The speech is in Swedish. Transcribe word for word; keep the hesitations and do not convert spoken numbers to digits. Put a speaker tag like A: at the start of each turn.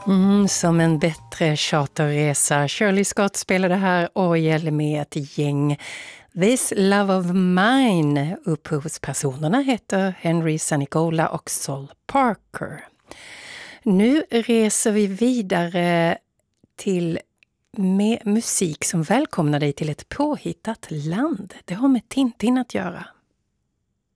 A: Mm, som en bättre charterresa. Shirley Scott spelade här orgel med ett gäng. This Love of Mine. Upphovspersonerna heter Henry Sanicola och Sol Parker. Nu reser vi vidare till med musik som välkomnar dig till ett påhittat land. Det har med Tintin att göra.